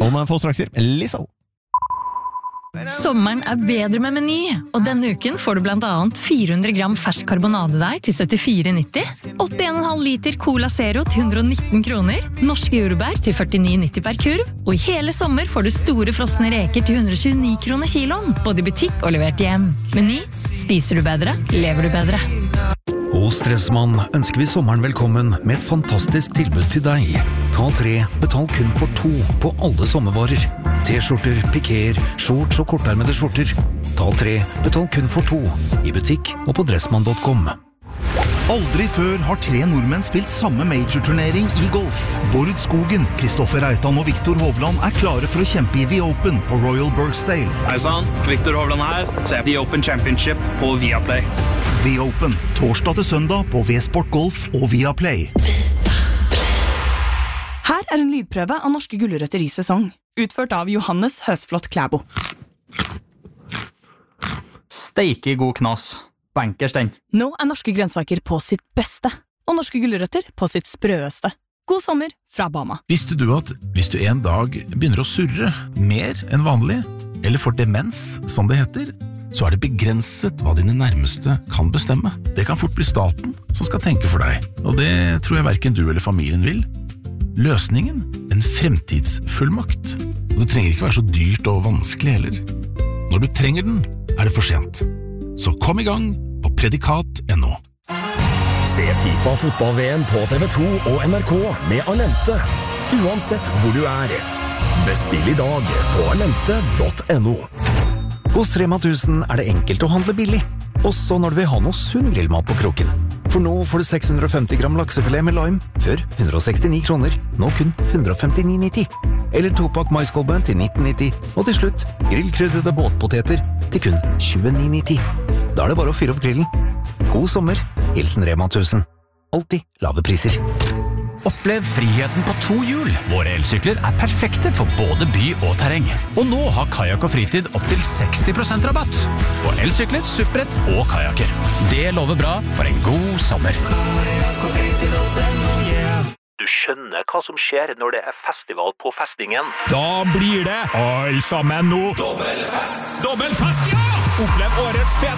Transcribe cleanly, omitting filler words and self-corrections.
Noen får straks hjelp. Lizzo. Sommeren bedre med Meny, og denne uken får du blant annet 400 gram fersk karbonadedeig til 74,90, 81,5 liter Cola Zero til 119 kroner, norske jordbær til 49,90 per kurv, og i hele sommer får du store frosne reker til 129 kroner kiloen, både i butikk og levert hjem. Meny, spiser du bedre, lever du bedre. Hos Dressmann ønsker vi sommeren velkommen med et fantastisk tilbud til deg. Ta 3, betal kun for 2 på alle sommervarer. T-skjorter, pikéer, shorts og kortarmede skjorter. Ta 3, betal kun for 2 i butikk og på dressmann.com. Aldri før har 3 nordmenn spilt samme major-turnering i golf. Bård Skogen, Kristoffer Reitan og Viktor Hovland klare for å kjempe i The Open på Royal Birkdale. Hei sann, Viktor Hovland her. Se The Open Championship på Viaplay. The Open, torsdag til søndag på V-Sport Golf og Viaplay. Her en lydprøve av norske gulrøtter i sesong, utført av Johannes Høsflot Klæbo. Steike god knas. Bankers den. Nå norske grønnsaker på sitt beste, og norske gulrøtter på sitt sprøeste. God sommer fra Bama. Visste du at hvis du en dag begynner å surre mer enn vanlig, eller får demens, som det heter, så det begrenset hva dine nærmeste kan bestemme. Det kan fort bli staten som skal tenke for deg, og det tror jeg hverken du eller familien vil. Løsningen? En fremtidsfullmakt. Og det trenger ikke være så dyrt og vanskelig heller. Når du trenger den, det for sent. Så kom i gang på predikat.no. Se FIFA fotball-VM på TV2 og NRK med Alente, uansett hvor du Bestill i dag på alente.no. Hos Rema 1000 det enkelt å handle billig, også når du vil ha noe sunn grillmat på kroken. For nå får du 650 gram laksefilet med lime, før 169 kroner, nå kun 159,90. Eller 2-pakk maiskolben til 19,90, og til slutt grillkryddede båtpoteter til kun 29,90. Da det bare å fyre opp grillen. God sommer, hilsen Rema 1000. Alltid lave priser. Opplev friheten på 2 hjul. Våre elsykler perfekte for både by og terreng. Og nå har Kajak og Fritid opp til 60% rabatt på elsykler, supprett og kajaker. Det lover bra for en god sommer. Du skjønner hva som skjer når det festival på festningen. Da blir det alle sammen nå. Dobbelfest, ja! Opplev årets fete